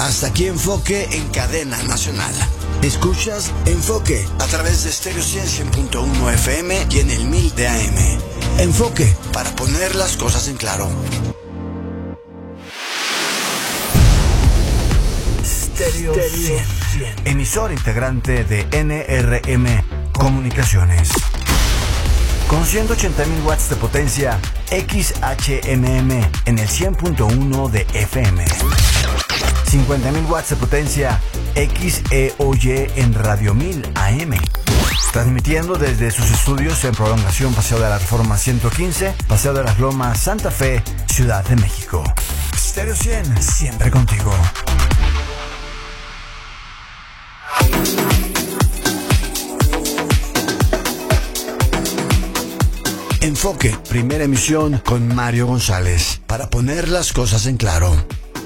Hasta aquí Enfoque en cadena nacional. Escuchas Enfoque a través de Stereo 100.1 FM y en el 1000 de AM. Enfoque, para poner las cosas en claro. Stereo 100, emisor integrante de NRM Comunicaciones. Con 180.000 watts de potencia, XHMM en el 100.1 de FM. 50.000 watts de potencia, XEOY en Radio 1000 AM. Transmitiendo desde sus estudios en Prolongación Paseo de la Reforma 115, Paseo de las Lomas, Santa Fe, Ciudad de México. Stereo 100, siempre contigo. Enfoque, primera emisión con Mario González, para poner las cosas en claro.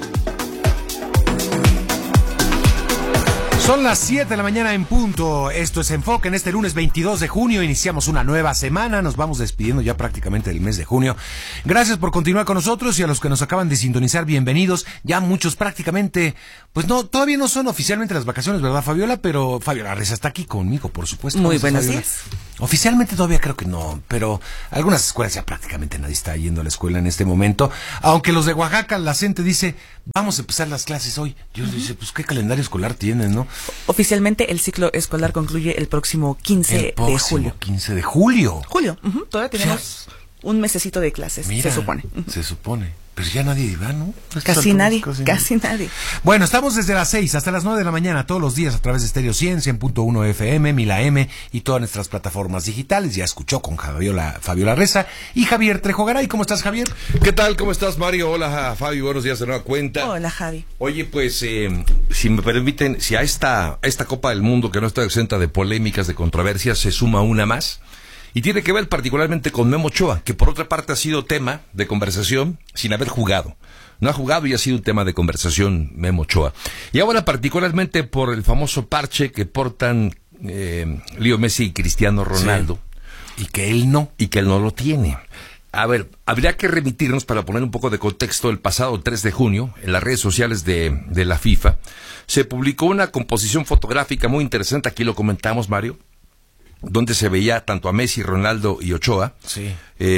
Son las 7 de la mañana en punto. Esto es Enfoque en este lunes 22 de junio. Iniciamos una nueva semana. Nos vamos despidiendo ya prácticamente del mes de junio. Gracias por continuar con nosotros y a los que nos acaban de sintonizar, bienvenidos. Ya muchos prácticamente, pues no, todavía no son oficialmente las vacaciones, ¿verdad, Fabiola? Pero Fabiola Reza está aquí conmigo, por supuesto. Muy buenos días. Oficialmente todavía creo que no, pero algunas escuelas ya prácticamente nadie está yendo a la escuela en este momento. Aunque los de Oaxaca, la gente dice, vamos a empezar las clases hoy. Yo dice, pues qué calendario escolar tienen, ¿no? Oficialmente el ciclo escolar concluye el próximo 15 de julio. 15 de julio. Todavía tenemos un mesecito de clases, mira, se supone. Se supone. Pero ya nadie va, ¿no? Casi nadie. Bueno, estamos desde las 6 hasta las 9 de la mañana todos los días a través de Stereo 100, 100.1 FM, 1000 AM y todas nuestras plataformas digitales. Ya escuchó con Fabiola Reza y Javier Trejo Garay. ¿Cómo estás, Javier? ¿Qué tal? ¿Cómo estás, Mario? Hola, Fabi. Buenos días de nueva cuenta. Hola, Javi. Oye, pues, si me permiten, si a esta Copa del Mundo, que no está exenta de polémicas, de controversias, se suma una más. Y tiene que ver particularmente con Memo Ochoa, que por otra parte ha sido tema de conversación sin haber jugado. No ha jugado y ha sido un tema de conversación Memo Ochoa. Y ahora particularmente por el famoso parche que portan Leo Messi y Cristiano Ronaldo. Sí. Y que él no lo tiene. A ver, habría que remitirnos para poner un poco de contexto. El pasado 3 de junio, en las redes sociales de la FIFA, se publicó una composición fotográfica muy interesante, aquí lo comentamos, Mario, donde se veía tanto a Messi, Ronaldo y Ochoa. Sí.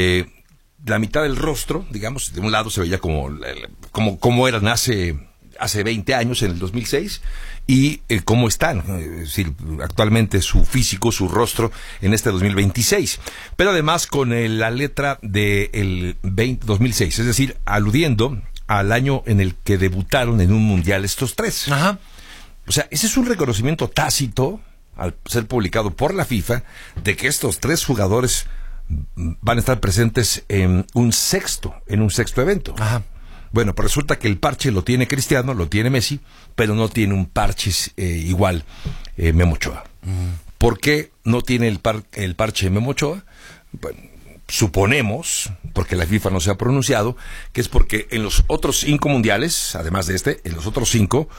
La mitad del rostro, digamos, de un lado se veía como eran hace 20 años, en el 2006, y cómo están, es decir, actualmente su físico, su rostro, en este 2026. Pero además con la letra del 2006, es decir, aludiendo al año en el que debutaron en un mundial estos tres. Ajá. O sea, ese es un reconocimiento tácito, al ser publicado por la FIFA, de que estos tres jugadores van a estar presentes en un sexto evento. Ajá. Bueno, pues resulta que el parche lo tiene Cristiano, lo tiene Messi, pero no tiene un parche igual Memo Ochoa. ¿Por qué no tiene el parche Memo Ochoa? Bueno, suponemos, porque la FIFA no se ha pronunciado, que es porque en los otros 5 mundiales, además de en los otros 5,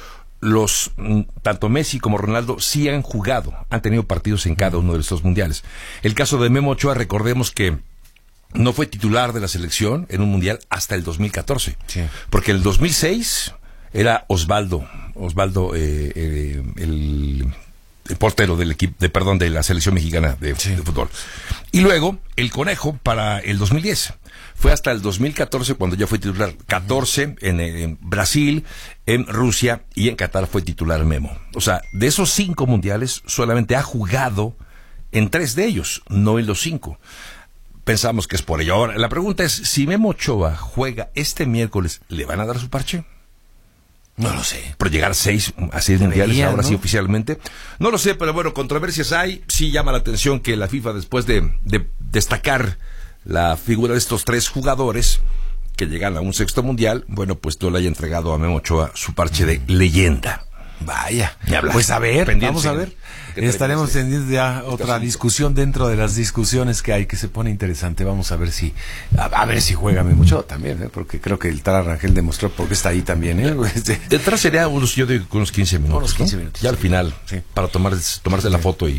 tanto Messi como Ronaldo sí han jugado, han tenido partidos en cada uno de estos mundiales. El caso de Memo Ochoa, recordemos que no fue titular de la selección en un mundial hasta el 2014, sí. Porque el 2006 era Osvaldo, el portero del equipo, de la selección mexicana de fútbol. Y luego el Conejo para el 2010. Fue hasta el 2014 cuando ya fue titular. 14 en Brasil, en Rusia y en Qatar fue titular Memo. O sea, de esos 5 mundiales solamente ha jugado en 3 de ellos, no en los 5. Pensamos que es por ello. Ahora, la pregunta es, si Memo Ochoa juega este miércoles, ¿le van a dar su parche? No lo sé. Por llegar a 6 mundiales ahora, ¿no? Sí, oficialmente. No lo sé, pero bueno, controversias hay. Sí llama la atención que la FIFA, después de destacar la figura de estos 3 jugadores que llegan a un sexto mundial, bueno, pues no le haya entregado a Memo Ochoa su parche de leyenda. Vaya, pues a ver, vamos a ver. Estaremos teniendo ya otra discusión dentro de las discusiones que hay, que se pone interesante. Vamos a ver si juega Memo Ochoa también, porque creo que el Tara Rangel demostró por qué está ahí también. Detrás sería unos 15 minutos. Unos 15 minutos. Ya al final, para tomarse la foto y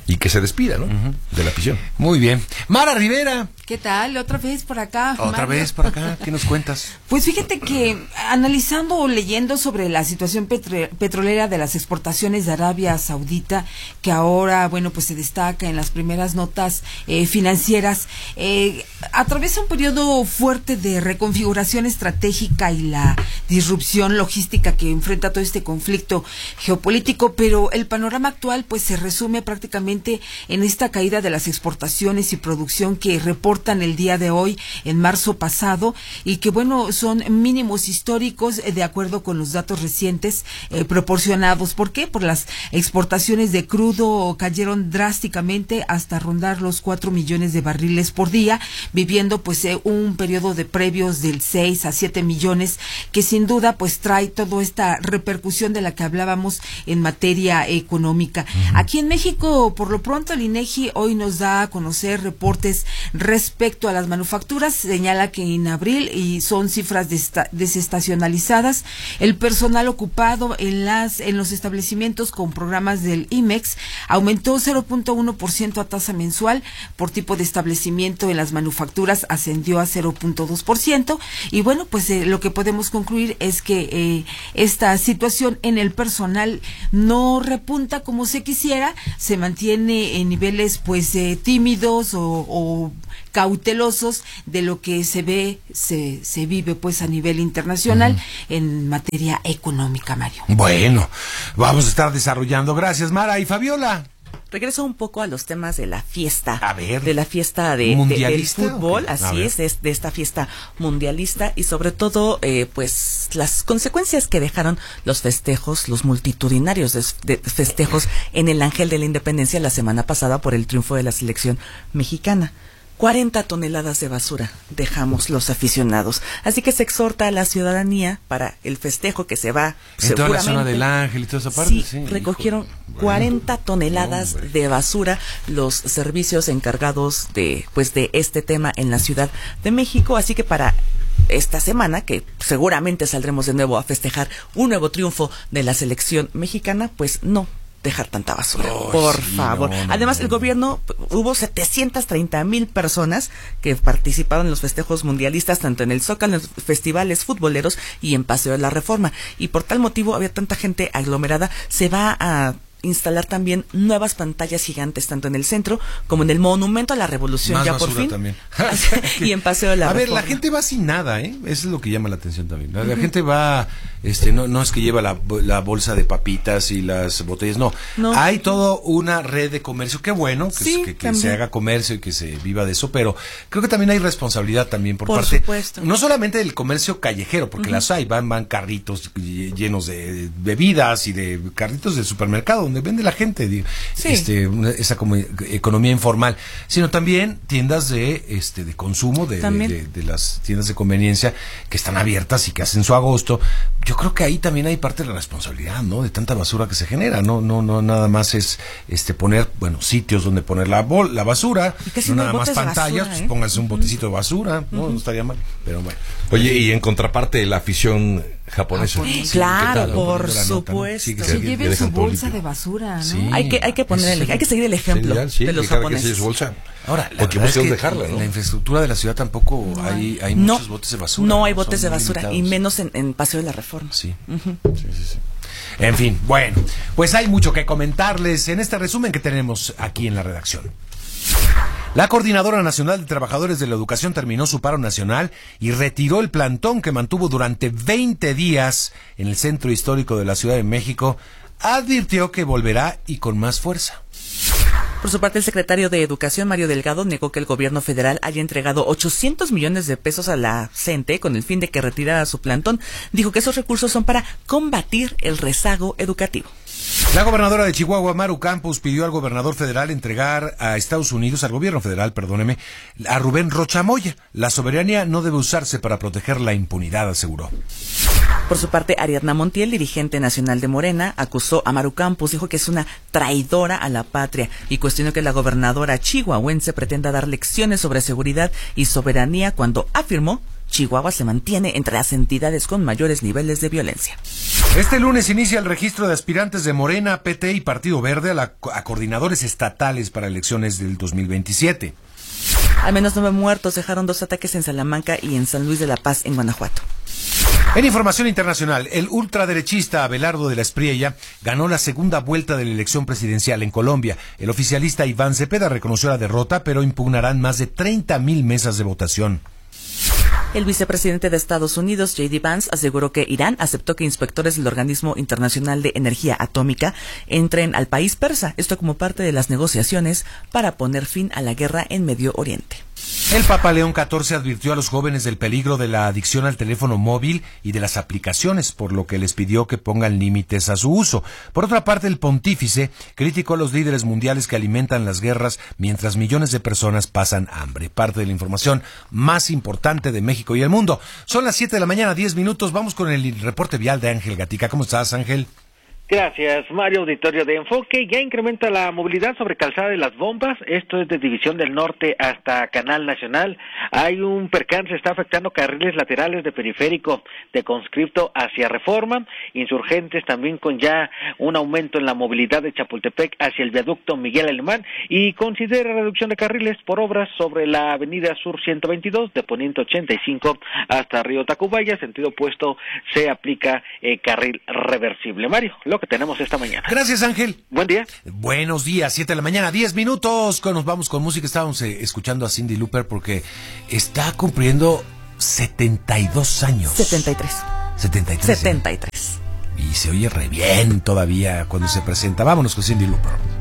y que se despida, ¿no? De la afición. Muy bien. Mara Rivera. ¿Qué tal? Otra vez por acá. Otra vez por acá. ¿Qué nos cuentas? Pues fíjate que analizando o leyendo sobre la situación petrolera de las exportaciones de Arabia Saudita, que ahora, bueno, pues se destaca en las primeras notas financieras, atraviesa un periodo fuerte de reconfiguración estratégica y la disrupción logística que enfrenta todo este conflicto geopolítico, pero el panorama actual pues se resume prácticamente en esta caída de las exportaciones y producción que reportan el día de hoy, en marzo pasado, y que bueno, son mínimos históricos de acuerdo con los datos recientes proporcionados. ¿Por qué? Por las exportaciones de crudo cayeron drásticamente hasta rondar los 4 millones de barriles por día, viviendo pues un periodo de previos del 6 a 7 millones, que sin duda pues trae toda esta repercusión de la que hablábamos en materia económica. Aquí en México, por lo pronto, el INEGI hoy nos da a conocer reportes respecto a las manufacturas. Señala que en abril, y son cifras desestacionalizadas, el personal ocupado en los establecimientos con programas del IMEX aumentó 0.1% a tasa mensual. Por tipo de establecimiento en las manufacturas ascendió a 0.2%, y bueno, pues lo que podemos concluir es que esta situación en el personal no repunta como se quisiera, se mantiene en niveles pues tímidos o cautelosos de lo que se vive pues a nivel internacional en materia económica, Mario. Bueno, vamos a estar desarrollando. Gracias, Mara. Y Fabiola. Regreso un poco a los temas de la fiesta. A ver. De la fiesta del fútbol, okay. Así es, de esta fiesta mundialista, y sobre todo, pues, las consecuencias que dejaron los festejos, los multitudinarios de festejos en el Ángel de la Independencia la semana pasada por el triunfo de la selección mexicana. 40 toneladas de basura dejamos los aficionados. Así que se exhorta a la ciudadanía para el festejo que se va en toda la zona del Ángel y toda esa parte. Sí, recogieron 40 toneladas de basura los servicios encargados de este tema en la Ciudad de México. Así que para esta semana, que seguramente saldremos de nuevo a festejar un nuevo triunfo de la selección mexicana, pues no dejar tanta basura, por favor. Además, el gobierno, hubo 730,000 personas que participaron en los festejos mundialistas, tanto en el Zócalo, en los festivales futboleros y en Paseo de la Reforma. Y por tal motivo había tanta gente aglomerada. Se va a instalar también nuevas pantallas gigantes, tanto en el centro como en el Monumento a la Revolución, más ya por fin. También. Y en Paseo de la Reforma. A ver, la gente va sin nada, Eso es lo que llama la atención también. La gente va, no es que lleva la bolsa de papitas y las botellas, no. Hay toda una red de comercio, qué bueno, que se haga comercio y que se viva de eso, pero creo que también hay responsabilidad también por parte, supuesto, no solamente del comercio callejero, porque las hay, van carritos llenos de bebidas y de carritos del supermercado, donde vende la gente, esa como economía informal, sino también tiendas de consumo, de las tiendas de conveniencia que están abiertas y que hacen su agosto. Yo creo que ahí también hay parte de la responsabilidad, ¿no? De tanta basura que se genera, no nada más es poner, sitios donde poner la basura, no nada más pantallas, pues pónganse un botecito de basura, no estaría mal, pero bueno. Oye, y en contraparte la afición japonesa. Claro, por supuesto. Sí, lleven su bolsa de basura, ¿no? Sí. Hay que seguir el ejemplo de los japoneses. Ahora, la verdad es que dejarla, ¿no? La infraestructura de la ciudad tampoco hay muchos botes de basura. No hay botes de basura, y menos en Paseo de la Reforma. Sí. Sí. En fin, bueno, pues hay mucho que comentarles en este resumen que tenemos aquí en la redacción. La Coordinadora Nacional de Trabajadores de la Educación terminó su paro nacional y retiró el plantón que mantuvo durante 20 días en el centro histórico de la Ciudad de México. Advirtió que volverá y con más fuerza. Por su parte, el secretario de Educación, Mario Delgado, negó que el gobierno federal haya entregado 800 millones de pesos a la CENTE con el fin de que retirara su plantón. Dijo que esos recursos son para combatir el rezago educativo. La gobernadora de Chihuahua, Maru Campos, pidió al gobernador federal entregar a Estados Unidos, al gobierno federal, a Rubén Rocha Moya. La soberanía no debe usarse para proteger la impunidad, aseguró. Por su parte, Ariadna Montiel, dirigente nacional de Morena, acusó a Maru Campos, dijo que es una traidora a la patria y cuestionó que la gobernadora chihuahuense pretenda dar lecciones sobre seguridad y soberanía cuando afirmó Chihuahua se mantiene entre las entidades con mayores niveles de violencia. Este lunes inicia el registro de aspirantes de Morena, PT y Partido Verde a coordinadores estatales para elecciones del 2027. Al menos 9 muertos dejaron 2 ataques en Salamanca y en San Luis de la Paz, en Guanajuato. En información internacional, el ultraderechista Abelardo de la Espriella ganó la segunda vuelta de la elección presidencial en Colombia. El oficialista Iván Cepeda reconoció la derrota, pero impugnarán más de 30,000 mesas de votación. El vicepresidente de Estados Unidos, J.D. Vance, aseguró que Irán aceptó que inspectores del Organismo Internacional de Energía Atómica entren al país persa, esto como parte de las negociaciones para poner fin a la guerra en Medio Oriente. El Papa León XIV advirtió a los jóvenes del peligro de la adicción al teléfono móvil y de las aplicaciones, por lo que les pidió que pongan límites a su uso. Por otra parte, el pontífice criticó a los líderes mundiales que alimentan las guerras mientras millones de personas pasan hambre. Parte de la información más importante de México y el mundo. Son las 7 de la mañana, 10 minutos. Vamos con el reporte vial de Ángel Gatica. ¿Cómo estás, Ángel? Gracias, Mario. Auditorio de Enfoque. Ya incrementa la movilidad sobre Calzada de las Bombas. Esto es de División del Norte hasta Canal Nacional. Hay un percance, está afectando carriles laterales de Periférico, de Conscripto hacia Reforma. Insurgentes también con ya un aumento en la movilidad de Chapultepec hacia el viaducto Miguel Alemán. Y considera reducción de carriles por obras sobre la avenida Sur 122, de Poniente 85 hasta Río Tacubaya. Sentido opuesto se aplica carril reversible. Mario, lo que tenemos esta mañana. Gracias, Ángel. Buen día. Buenos días, 7 de la mañana, 10 minutos. Nos vamos con música. Estábamos escuchando a Cyndi Lauper porque está cumpliendo 72 años. 73. 73. 73. Y se oye re bien todavía cuando se presenta. Vámonos con Cyndi Lauper.